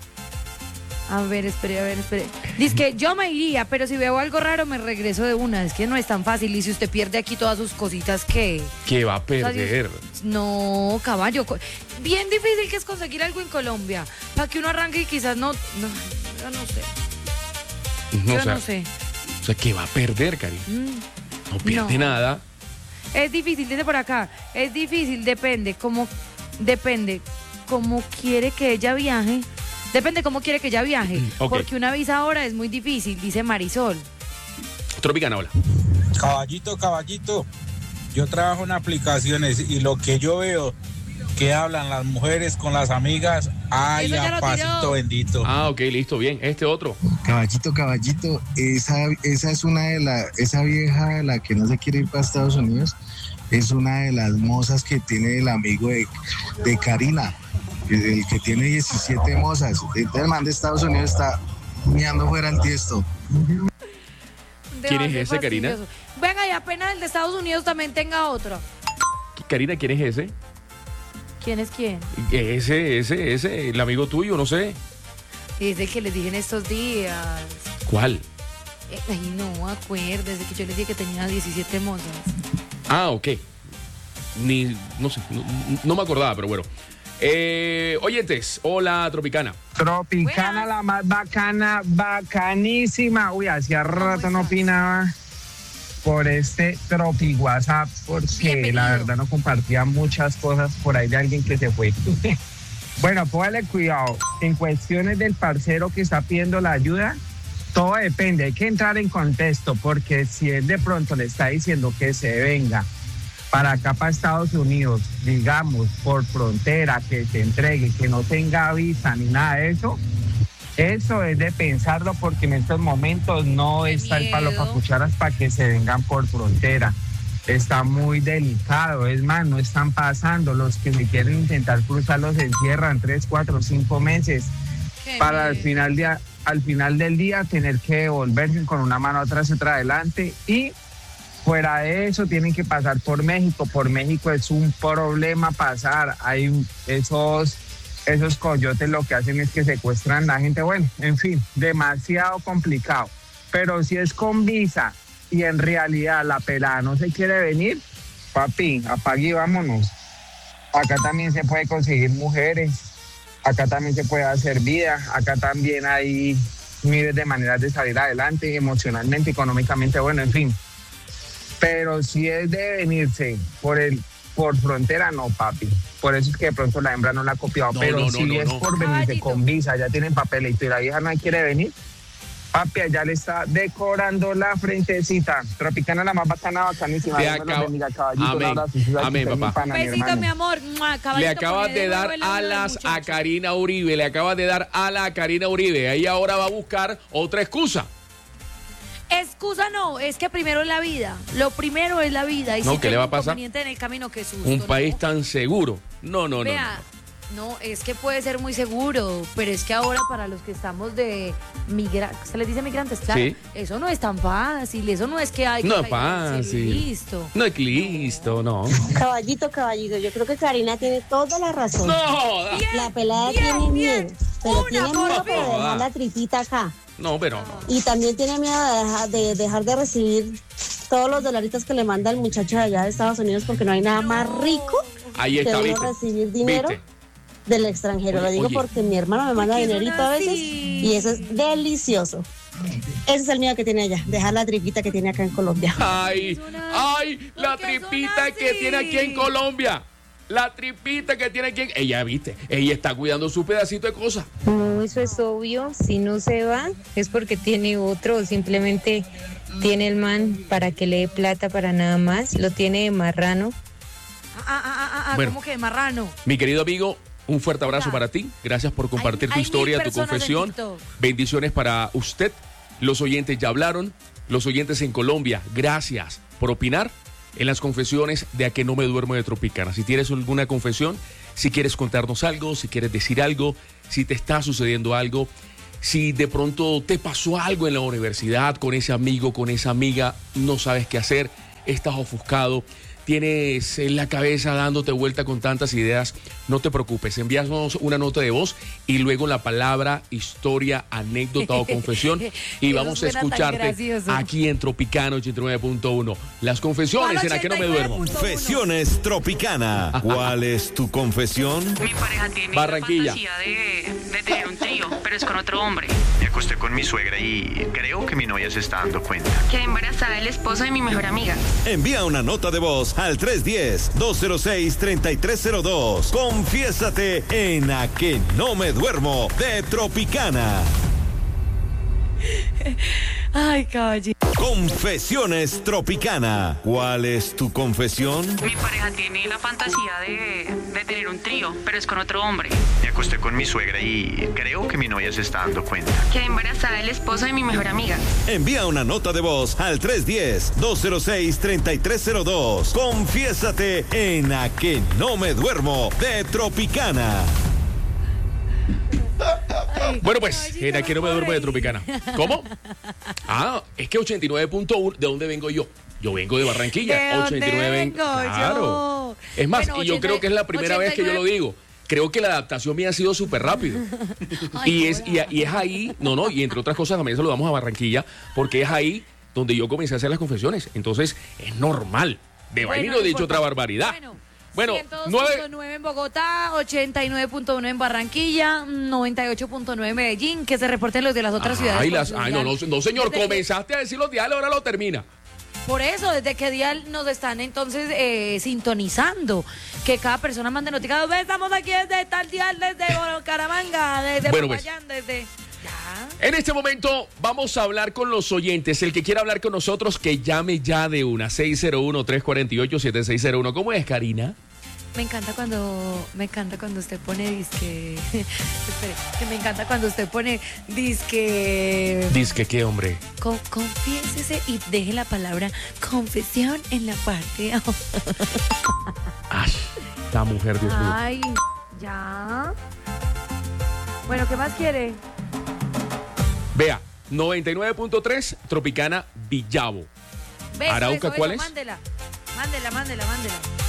S6: A ver, espere, a ver, espere. Dice que yo me iría, pero si veo algo raro me regreso de una. Es que no es tan fácil. Y si usted pierde aquí todas sus cositas, ¿qué?
S1: Que va a
S6: O sea,
S1: perder.
S6: No, caballo. co- Bien difícil que es conseguir algo en Colombia. Para que uno arranque y quizás no... No, yo no sé.
S1: No,
S6: yo
S1: o sea,
S6: no sé.
S1: O sea, que va a perder, Karina.
S6: Mm.
S1: No pierde
S6: No.
S1: nada.
S6: Es difícil, dice por acá. Es difícil, depende. Cómo, depende. Cómo quiere que ella viaje. Depende cómo quiere que ella viaje.
S1: Ok.
S6: Porque una visa ahora es muy difícil, dice Marisol.
S1: Tropicana, hola.
S21: Caballito, caballito, yo trabajo en aplicaciones y lo que yo veo que hablan las mujeres con las amigas, ay,
S6: Eso ya lo
S21: apacito
S6: tiró.
S21: bendito.
S1: Ah, ok, listo, bien. Este otro.
S18: Caballito, caballito, esa, esa es una de las, esa vieja de la que no se quiere ir para Estados Unidos, es una de las mozas que tiene el amigo de, de Karina, el que tiene diecisiete mozas. Entonces el man de Estados Unidos está mirando fuera el tiesto.
S1: ¿Quién es
S6: Debate
S1: ese, Karina?
S6: fastidioso. Venga, y apenas el de Estados Unidos también tenga otro.
S1: Karina, ¿quién es ese?
S6: ¿Quién es quién?
S1: Ese, ese, ese, el amigo tuyo, no sé.
S6: Dice que les dije en estos días.
S1: ¿Cuál?
S6: Eh, Ay, no, acuérdese que yo les dije que tenía diecisiete mozas.
S1: Ah, ok. Ni, no sé, no, no me acordaba, pero bueno. Eh, oyentes, hola, Tropicana.
S22: Tropicana, la más bacana, bacanísima. Uy, hacía rato no opinaba por este Tropi WhatsApp porque la verdad no compartía muchas cosas por ahí de alguien que se fue. Bueno, póngale cuidado. En cuestiones del parcero que está pidiendo la ayuda, todo depende. Hay que entrar en contexto porque si él de pronto le está diciendo que se venga para acá, para Estados Unidos, digamos, por frontera, que se entregue, que no tenga visa ni nada de eso, Eso es de pensarlo porque en estos momentos no está el palo para cucharas para que se vengan por frontera. Está muy delicado, es más, no están pasando. Los que se quieren intentar cruzar los encierran tres, cuatro, cinco meses para al final, de, al final del día tener que devolverse con una mano atrás y otra adelante. Y fuera de eso tienen que pasar por México. Por México es un problema pasar. Hay esos... Esos coyotes lo que hacen es que secuestran a la gente. Bueno, en fin, demasiado complicado. Pero si es con visa y en realidad la pelada no se quiere venir, papi, apague y vámonos. Acá también se puede conseguir mujeres, acá también se puede hacer vida, acá también hay miles de maneras de salir adelante emocionalmente, económicamente, bueno, en fin. Pero si es de venirse por el por frontera, no, papi. Por eso es que de pronto la hembra no la ha copiado. No, pero no, si no, es no. por venirse con visa, ya tienen papelito y la vieja no quiere venir, papi, allá le está decorando la frentecita. Tropicana, la más bacana, bacanísima.
S1: Le acaba... Amén, amén, papá.
S6: Un besito, mi amor.
S1: Le acabas de dar alas a Karina Uribe, le acabas de dar alas a Karina Uribe. Ahí ahora va a buscar otra excusa.
S6: Excusa no, es que primero es la vida. Lo primero es la vida. Y
S1: no,
S6: si
S1: ¿qué le va a pasar?
S6: En el camino, qué susto,
S1: un
S6: ¿no?
S1: país tan seguro. No, no,
S6: Vea, no, no. No, es que puede ser muy seguro, pero es que ahora para los que estamos de migrantes, ¿se les dice migrantes? Claro,
S1: sí.
S6: Eso no es tan fácil, eso no es que hay que
S1: no es fácil.
S6: Listo.
S1: No es listo, no.
S3: Caballito, caballito, yo creo que Karina tiene toda la razón.
S1: No,
S3: la pelada
S6: bien,
S3: tiene
S6: bien.
S3: miedo, pero
S6: Una
S3: tiene
S6: por
S3: miedo
S6: fin.
S3: de dejar la tripita acá.
S1: No, pero no.
S3: Y también tiene miedo de dejar de, dejar de recibir todos los dolaritos que le manda el muchacho de allá de Estados Unidos, porque no hay nada más rico
S1: Ahí está,
S3: que
S1: ¿viste?
S3: recibir dinero
S1: ¿Viste?
S3: del extranjero. Lo digo
S1: Oye.
S3: porque mi hermano me manda
S6: Porque
S3: dinerito
S6: son
S3: a veces
S6: así.
S3: y eso es delicioso. Ese es el miedo que tiene allá, dejar la tripita que tiene acá en Colombia.
S1: Ay, ay, la tripita que tiene aquí en Colombia. La tripita que tiene aquí en... Ella, viste, ella está cuidando su pedacito de cosas.
S4: No, eso es obvio. Si no se va, es porque tiene otro o simplemente tiene el man para que le dé plata para nada más. Lo tiene de marrano.
S6: Ah, ah, ah, ah,
S1: Bueno.
S6: ¿cómo que marrano?
S1: Mi querido amigo, un fuerte abrazo para ti. Gracias por compartir
S6: Hay-
S1: tu
S6: hay
S1: historia,
S6: mil
S1: tu
S6: personas en
S1: confesión.
S6: TikTok.
S1: Bendiciones para usted. Los oyentes ya hablaron. Los oyentes en Colombia, gracias por opinar en las confesiones de A que no me duermo de Tropicana. Si tienes alguna confesión, si quieres contarnos algo, si quieres decir algo, si te está sucediendo algo, si de pronto te pasó algo en la universidad con ese amigo, con esa amiga, no sabes qué hacer, estás ofuscado, tienes en la cabeza dándote vuelta con tantas ideas, no te preocupes, envíanos una nota de voz y luego la palabra, historia, anécdota o confesión y
S6: Eso
S1: vamos a
S6: suena tan
S1: escucharte
S6: gracioso.
S1: aquí en Tropicana ochenta y nueve punto uno. Las confesiones en A que no me duermo.
S2: Confesiones Tropicana. ¿Cuál es tu confesión?
S23: Mi pareja tiene
S1: Barranquilla.
S23: la fantasía de, de tener un trío, pero es con otro hombre. Me acosté con mi suegra y creo que mi novia se está dando cuenta. Quedé embarazada del esposo de mi mejor amiga.
S2: Envía una nota de voz al tres uno cero, dos cero seis, tres tres cero dos. Confiésate en A que no me duermo de Tropicana.
S6: Ay, caballito.
S2: Confesiones Tropicana. ¿Cuál es tu confesión?
S23: Mi pareja tiene la fantasía de, de tener un trío, pero es con otro hombre. Me acosté con mi suegra y creo que mi novia se está dando cuenta. Quedé embarazada del esposo de mi mejor amiga.
S2: Envía una nota de voz al tres uno cero, dos cero seis, tres tres cero dos. Confiésate en A que no me duermo de Tropicana.
S1: Bueno, pues, en A que no me duermo de Tropicana. ¿Cómo? Ah, es que ochenta y nueve punto uno, ¿de dónde vengo yo? Yo vengo de Barranquilla.
S6: ¿De dónde
S1: ochenta y nueve,
S6: vengo
S1: claro.
S6: yo?
S1: Es más,
S6: Bueno,
S1: y yo
S6: ochenta
S1: creo que es la primera vez que yo lo digo. Creo que la adaptación mía ha sido súper rápido. y, es, y, y es ahí, no, no, y entre otras cosas también saludamos a Barranquilla, porque es ahí donde yo comencé a hacer las confesiones. Entonces, es normal. De
S6: Bueno,
S1: vaina
S6: no
S1: he dicho
S6: importa.
S1: otra barbaridad. Bueno,
S6: ciento dos
S1: nueve...
S6: punto nueve en Bogotá, ochenta y nueve punto uno en Barranquilla, noventa y ocho punto nueve en Medellín, que se reporten los de las otras ciudades.
S1: Ay,
S6: por
S1: las,
S6: su
S1: ay, no, no,
S6: dial.
S1: no, señor,
S6: Desde que-
S1: comenzaste a decir los diales, ahora lo termina.
S6: Por eso, desde que dial nos están entonces eh, sintonizando, que cada persona mande notificados. Ve, estamos aquí desde tal dial, desde Caramanga, desde
S1: Bueno, pues.
S6: Popayán, desde...
S1: En este momento vamos a hablar con los oyentes. El que quiera hablar con nosotros, que llame ya de una. seis cero uno, tres cuatro ocho, siete seis cero uno. ¿Cómo es, Karina?
S6: Me encanta cuando, me encanta cuando usted pone disque, espere, que me encanta cuando usted pone disque.
S1: Disque qué, hombre.
S6: Con, confiésese y deje la palabra confesión en la parte de abajo.
S1: Ay, la mujer, Dios mío.
S6: Ay, ya. Bueno, ¿qué más quiere?
S1: Vea, noventa y nueve punto tres, Tropicana Villavo.
S6: Beso,
S1: Arauca,
S6: beso,
S1: ¿cuál
S6: beso,
S1: es?
S6: Mándela, mándela, mándela, mándela.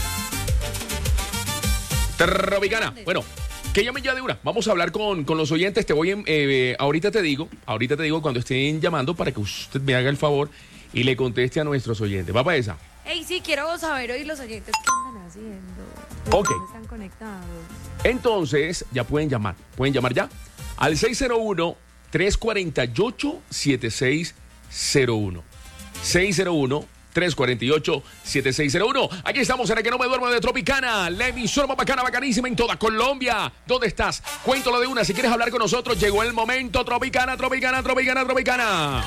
S1: Tropicana. Bueno, que llame ya de una. Vamos a hablar con, con los oyentes. Te voy en, eh, ahorita te digo, ahorita te digo cuando estén llamando para que usted me haga el favor y le conteste a nuestros oyentes. ¿Va para esa?
S6: Ey, sí, quiero saber hoy los oyentes qué andan haciendo.
S1: Ok.
S6: ¿Dónde están conectados?
S1: Entonces, ya pueden llamar. Pueden llamar ya al seis cero uno, tres cuatro ocho, siete seis cero uno. seis cero uno, tres cuatro ocho, siete seis cero uno. Aquí estamos en el que no me duermo de Tropicana, la emisora más bacana, bacanísima en toda Colombia. ¿Dónde estás? Cuéntalo de una. Si quieres hablar con nosotros, llegó el momento. Tropicana, Tropicana, Tropicana, Tropicana.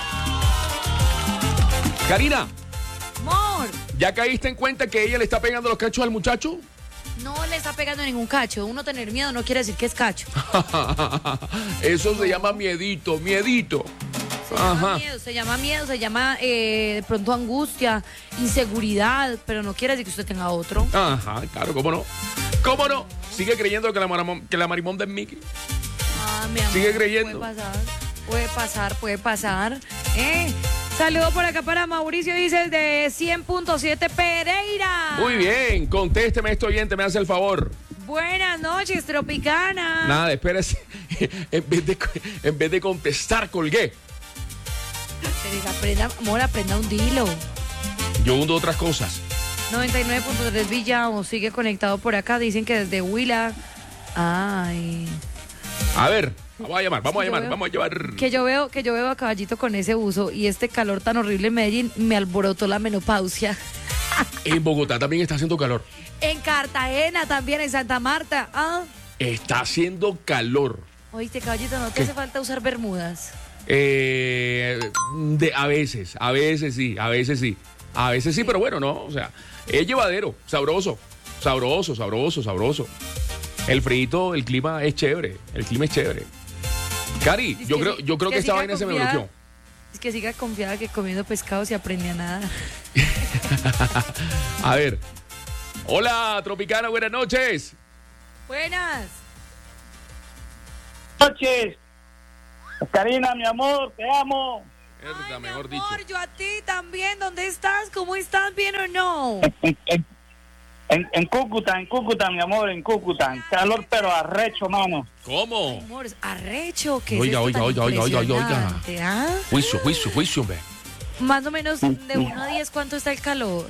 S1: Karina.
S6: Amor.
S1: ¿Ya caíste en cuenta que ella le está pegando los cachos al muchacho?
S6: No le está pegando ningún cacho. Uno tener miedo no quiere decir que es cacho.
S1: Eso se llama miedito, miedito.
S6: Se llama miedo, se llama miedo, se llama eh, de pronto angustia, inseguridad, pero no quiere decir que usted tenga otro.
S1: Ajá, claro, ¿cómo no? ¿Cómo no? Sigue creyendo que la, maramón, que la marimonda es Mickey.
S6: Ah, mi amor.
S1: Sigue creyendo.
S6: Puede pasar, puede pasar, puede pasar. Eh, saludo por acá para Mauricio, dice de cien punto siete Pereira.
S1: Muy bien, contésteme esto, oyente, me hace el favor.
S6: Buenas noches, Tropicana.
S1: Nada, espérese. En vez de, en vez de contestar, colgué.
S6: Pero aprenda, amor, aprenda un dilo.
S1: Yo hundo otras cosas.
S6: noventa y nueve punto tres Villavo sigue conectado por acá. Dicen que desde Huila. Ay.
S1: A ver, vamos a llamar, vamos a
S6: Yo
S1: llamar,
S6: veo-
S1: vamos a llamar.
S6: Que yo veo, que yo veo a Caballito con ese uso y este calor tan horrible en Medellín me alborotó la menopausia.
S1: En Bogotá también está haciendo calor.
S6: En Cartagena también, en Santa Marta. Ah,
S1: Está haciendo calor.
S6: oíste, Caballito, ¿no te
S1: ¿Qué?
S6: hace falta usar bermudas?
S1: Eh, de, a veces, a veces sí, a veces sí. A veces sí, pero bueno, no, o sea, es llevadero, sabroso, sabroso, sabroso, sabroso. El frito, el clima es chévere, el clima es chévere. Cari,
S6: Es
S1: yo
S6: que
S1: creo,
S6: sí,
S1: yo creo
S6: que
S1: que esta
S6: siga
S1: vaina se me
S6: confiada.
S1: bloqueó.
S6: Es que siga confiada que comiendo pescado se aprende a nada.
S1: A ver. Hola, Tropicana, buenas noches.
S6: Buenas.
S12: noches. Karina, mi amor, te amo.
S1: Verdad, mejor dicho.
S6: Amor, yo a ti también. ¿Dónde estás? ¿Cómo estás? ¿Bien o no?
S12: En, en, en, en Cúcuta, en Cúcuta, mi amor, en Cúcuta. Calor, pero arrecho, mano.
S1: ¿Cómo?
S6: Amor, arrecho. ¿Qué es
S1: Oiga,
S6: esto
S1: oiga,
S6: tan
S1: oiga, oiga, oiga, oiga.
S6: impresionante, ah?
S1: Juicio, juicio, juicio, hombre.
S6: Más o menos de uno a diez, ¿cuánto está el calor?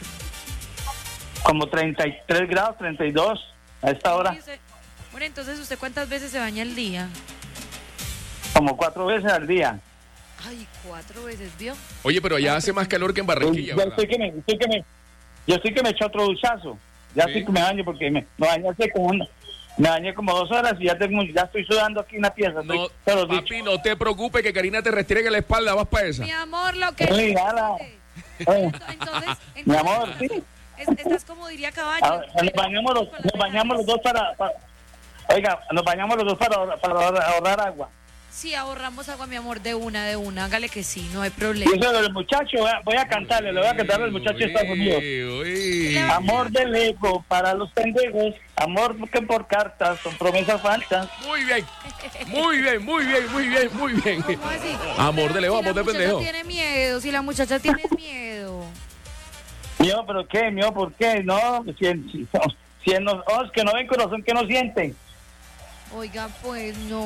S12: Como treinta y tres grados, treinta y dos a esta hora.
S6: Y usted- Bueno, entonces, ¿usted cuántas veces se baña al día?
S12: Como cuatro veces al día.
S6: Ay, cuatro veces, ¿vio?
S1: Oye, pero allá hace más calor que en Barranquilla,
S12: Yo
S1: ¿verdad?
S12: estoy que me, estoy que me, yo estoy que me echo otro duchazo. Ya estoy que me baño porque me, me bañé hace como una- me bañé como dos horas y ya tengo, ya estoy sudando aquí una pieza.
S1: No,
S12: estoy, te lo dicho.
S1: papi, no te preocupes que Karina te restringe la espalda, vas para esa.
S6: Mi amor, lo que...
S12: Oye, ala. Oye,
S6: Entonces,
S12: mi amor, sí.
S6: es- estás como diría Caballo.
S12: Ah, nos bañamos los, nos bañamos los dos para, para- oiga, nos bañamos los dos para, ahorrar- para ahorrar, ahorrar agua.
S6: Sí, ahorramos agua, mi amor, de una, de una. Hágale que sí, no hay
S12: Y
S6: problema.
S12: eso del muchacho, voy a- voy a cantarle, le voy a cantar al muchacho de Estados Unidos. Amor del ego para los pendejos, amor que por cartas son promesas falsas.
S1: Muy bien, muy bien, muy bien, muy bien, muy bien.
S6: ¿Cómo así?
S1: Amor de Leo,
S6: Si la
S1: amor de
S6: muchacha
S1: pendejo.
S6: tiene miedo, si la muchacha tiene miedo.
S12: Mío, pero qué, mío, ¿por qué? No, si, si, si en los ojos que no ven, corazón que no sienten.
S6: Oiga, pues no,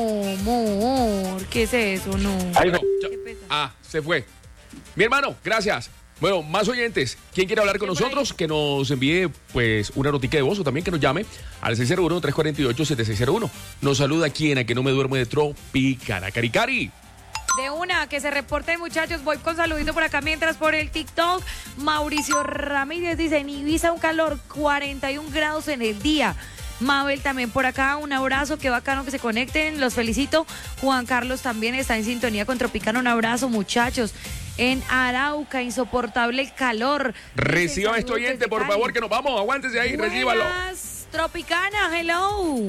S6: amor, ¿qué es eso? No.
S1: Bueno, ya- ah, se fue. Mi hermano, gracias. Bueno, más oyentes. ¿Quién quiere hablar con nosotros? Que nos envíe, pues, una notica de voz o también que nos llame al seis cero uno, tres cuatro ocho, siete seis cero uno. Nos saluda quien a que no me duermo de Tropicana. Cari, Cari.
S6: De una, que se reporten, muchachos. Voy con saludito por acá mientras por el TikTok. Mauricio Ramírez dice, en Ibiza un calor cuarenta y un grados en el día. Mabel también por acá, un abrazo, qué bacano que se conecten, los felicito. Juan Carlos también está en sintonía con Tropicana, un abrazo, muchachos. En Arauca, insoportable el calor.
S1: Reciba a este
S6: Saludos
S1: oyente,
S6: desde
S1: por
S6: Cali.
S1: favor, que nos vamos. Aguántese ahí, recíbalo.
S6: Buenas. Tropicana, hello.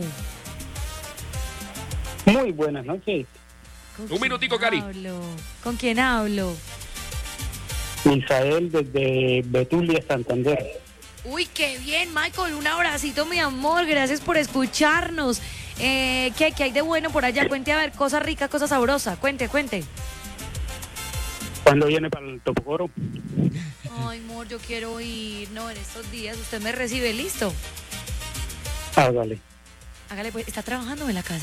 S12: Muy buenas noches.
S1: Un minutico, Cari.
S6: Hablo? ¿Con quién hablo?
S12: Misael desde Betulia, Santander.
S6: Uy, qué bien, Michael. Un abracito, mi amor. Gracias por escucharnos. Eh, ¿qué, ¿Qué hay de bueno por allá? Cuente, a ver, cosa rica, cosa sabrosa. Cuente, cuente.
S12: ¿Cuándo viene para el Topocoro?
S6: Ay, amor, yo quiero ir. No, en estos días usted me recibe, ¿listo?
S12: Hágale.
S6: Hágale, pues. ¿Está trabajando en la casa?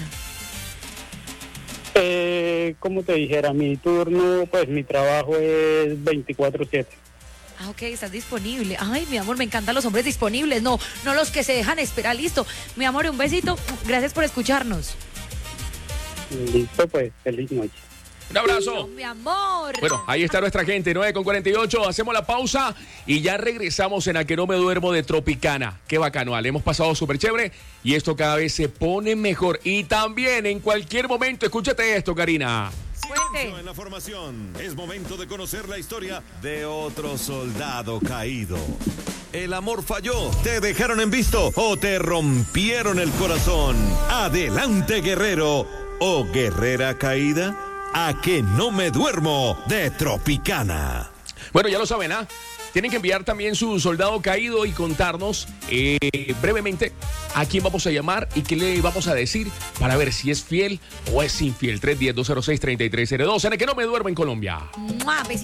S12: Eh, como te dijera, mi turno, pues mi trabajo es veinticuatro siete.
S6: Ah, ok, estás disponible. Ay, mi amor, me encantan los hombres disponibles. No, no los que se dejan esperar. Listo. Mi amor, un besito. Gracias por escucharnos.
S12: Listo, pues, feliz noche.
S1: Un abrazo.
S6: Mi amor.
S1: Bueno, ahí está nuestra gente, nueve con cuarenta y ocho. Hacemos la pausa y ya regresamos en A Que No Me Duermo de Tropicana. Qué bacano, Ale. Hemos pasado súper chévere y esto cada vez se pone mejor. Y también en cualquier momento, escúchate esto, Karina.
S2: En la formación, es momento de conocer la historia de otro soldado caído. El amor falló, te dejaron en visto o te rompieron el corazón. Adelante, guerrero o guerrera caída. A Que No Me Duermo de Tropicana.
S1: Bueno, ya lo saben, ¿ah? Tienen que enviar también su soldado caído y contarnos eh, brevemente a quién vamos a llamar y qué le vamos a decir para ver si es fiel o es infiel. tres uno cero, dos cero seis, tres tres cero dos. En el Que No Me Duermo en Colombia.
S6: ¡Mua! Besitos.